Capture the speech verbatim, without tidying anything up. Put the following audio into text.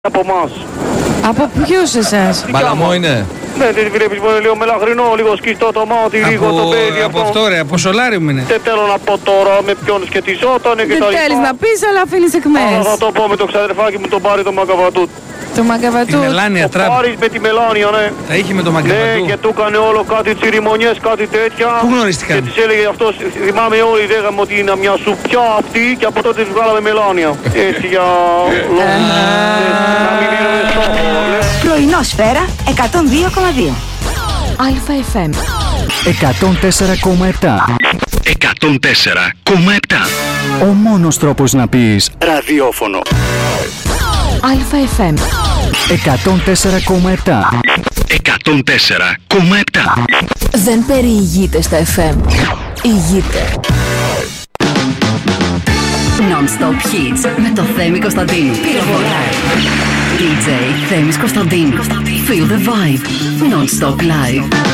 Από εμάς. Από ποιους εσάς? Μπαλαμό είναι. Ναι, δεν βλέπεις μόνο λίγο μελαχρινό, λίγο σκιστό το μάτι, λίγο το παιδί. Από αυτό ρε, από σολάριουμ είναι. Δεν θέλω να πω τώρα με ποιον σκετιζότανε και Δεν τα λοιπά. θέλεις να πεις, αλλά αφήνεις Αλλά εκμές. θα το πω με το ξαδερφάκι μου τον Πάρη το Μαγκαβατού. Το Μαγκαβατού. Η Μελάνια Ο Τραμπ. Πάρης με τη Μελάνια, ναι. Τα είχε με το Ναι, Μαγκαβατού. και του έκανε όλο κάτι τσιριμονιές, κάτι τέτοια. Πού γνωριστήκαν? Και της έλεγε αυτός, θυμάμαι όλοι λέγαμε ότι είναι μια σουπιά αυτή και από τότε της βγάλαμε Μελάνια. Έτσι για λόγω. Να μην είναι στόχο. Πρωινό Σφαίρα εκατόν δύο κόμμα δύο. Αλφα εφ εμ. εκατόν τέσσερα κόμμα επτά. εκατόν τέσσερα κόμμα επτά. Ο μόνος τρόπος να πεις ραδιόφωνο. Αλφα εφ εμ. εκατόν τέσσερα κόμμα επτά. εκατόν τέσσερα κόμμα επτά. Δεν περιηγείται στα εφ εμ. Ηγείται. Non-stop hits με το Θέμη Κωνσταντίνου. Πυροβολά. ντι τζέι Θέμης Κωνσταντίνου. Feel the vibe. Non-stop live.